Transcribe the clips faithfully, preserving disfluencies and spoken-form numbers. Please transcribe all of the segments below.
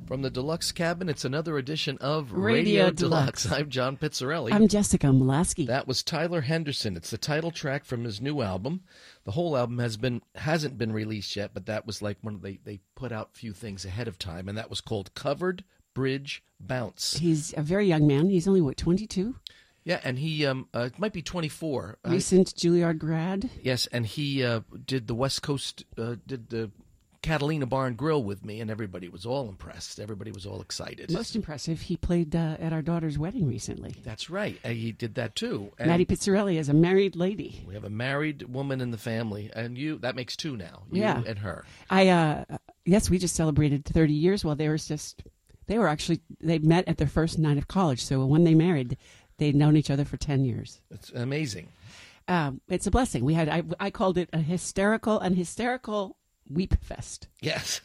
From the Deluxe Cabin, it's another edition of Radio Radio, Deluxe. Deluxe. I'm John Pizzarelli. I'm Jessica Mulaski. That was Tyler Henderson. It's the title track from his new album. The whole album has been hasn't been released yet, but that was like one they they put out a few things ahead of time, and that was called Covered Bridge Bounce. He's a very young man. He's only what, twenty-two? Yeah, and he um uh, might be twenty-four. Recent uh, Juilliard grad. Yes, and he uh, did the West Coast uh, did the Catalina Bar and Grill with me, and everybody was all impressed. Everybody was all excited. Most impressive, he played uh, at our daughter's wedding recently. That's right. And he did that too. And Maddie Pizzarelli is a married lady. we have a married woman in the family, and you that makes two now. You Yeah. and her. I uh, yes, we just celebrated thirty years. Well, they were just they were actually they met at their first night of college. So when they married, they'd known each other for ten years. It's amazing. Um, it's a blessing. We had I, I called it a hysterical and hysterical weep fest. Yes.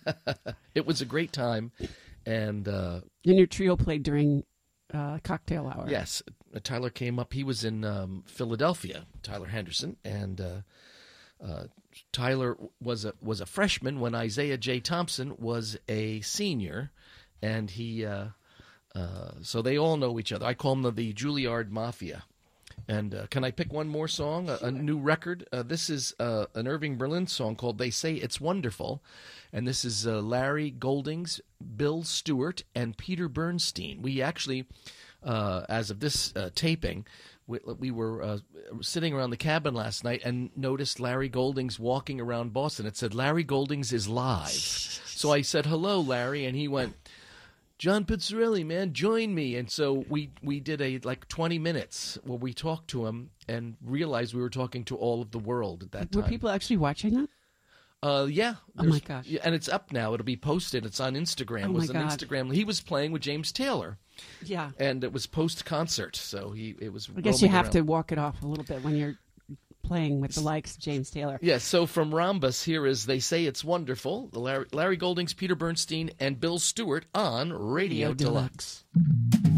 It was a great time, and uh, And your trio played during uh, cocktail hour. yes, Tyler came up. He was in um, Philadelphia, Tyler Henderson, and uh, uh, Tyler was a was a freshman when Isaiah J. Thompson was a senior, and he uh, uh, so they all know each other. I call them the, the Juilliard Mafia. And uh, can I pick one more song, a, a new record? Uh, this is uh, an Irving Berlin song called They Say It's Wonderful. And this is uh, Larry Goldings, Bill Stewart, and Peter Bernstein. We actually, uh, as of this uh, taping, we, we were uh, sitting around the cabin last night and noticed Larry Goldings walking around Boston. It said, Larry Goldings is live. So I said, hello, Larry, and he went, John Pizzarelli, man, join me. And so we, we did a like twenty minutes where we talked to him and realized we were talking to all of the world at that Were time. people actually watching that? Uh, yeah. Oh, my there's- gosh. yeah, and it's up now. It'll be posted. It's on Instagram. Oh, it was my an God. Instagram. He was playing with James Taylor, Yeah. and it was post-concert. So he it was I guess you roaming have around. to walk it off a little bit when you're playing with the likes of James Taylor. Yes, so from Rhombus, here is They Say It's Wonderful, the Larry, Larry Goldings, Peter Bernstein, and Bill Stewart on Radio, Radio Deluxe. Deluxe.